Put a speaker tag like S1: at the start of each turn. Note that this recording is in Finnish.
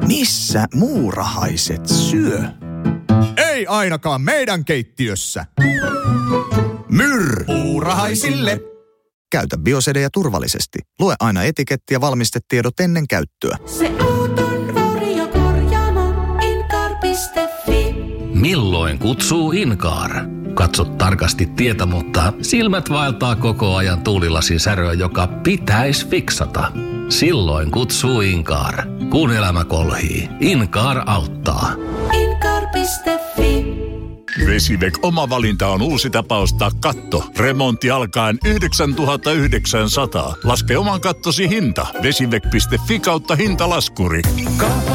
S1: Missä muurahaiset syö? Ei ainakaan meidän keittiössä. Muurahaisille. Käytä Biosedejä turvallisesti. Lue aina etiketti ja valmistetiedot ennen käyttöä.
S2: Se auton varjokorjaamo Incar.fi.
S3: Milloin kutsuu Incar? Katso tarkasti tietä, mutta silmät vaeltaa koko ajan tuulilasin säröä, joka pitäisi fiksata. Silloin kutsuu Incar. Kun elämä kolhii, Incar auttaa.
S2: Incar.fi.
S4: Vesivac oma valinta on uusi tapa ostaa katto. Remontti alkaen 9 900. Laske oman kattosi hinta. Vesivac.fi/hintalaskuri.